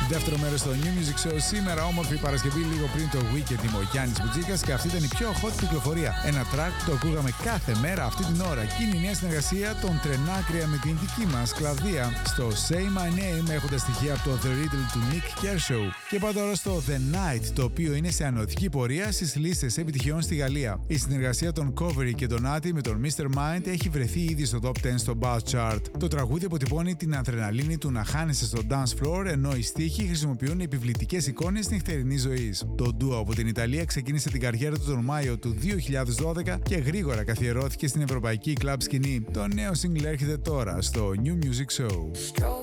Δεύτερο μέρος στο New Music Show. Σήμερα όμορφη Παρασκευή, λίγο πριν το Weekend, είμαι ο Γιάννης Μπουτζίκας και αυτή ήταν η πιο hot κυκλοφορία. Ένα track που το ακούγαμε κάθε μέρα αυτή την ώρα και είναι η νέα συνεργασία των Τρενάκρια με την δική μας Κλαδία στο Say My Name, έχοντας στοιχεία από το The Riddle του Nick Kershaw. Και πάω τώρα στο The Night, το οποίο είναι σε ανωδική πορεία στις λίστες επιτυχιών στη Γαλλία. Η συνεργασία των Covery και των Nati με τον Mr. Mind έχει βρεθεί ήδη στο Top 10 στο Buzz Chart. Το τραγούδι αποτυπώνει την αδρεναλίνη του να χάνεσαι στο dance floor, ενώ οι στίχοι χρησιμοποιούν επιβλητικές εικόνες νυχτερινής ζωής. Το duo από την Ιταλία ξεκίνησε την καριέρα του τον Μάιο του 2012 και γρήγορα καθιερώθηκε στην ευρωπαϊκή club σκηνή. Το νέο single έρχεται τώρα στο New Music Show.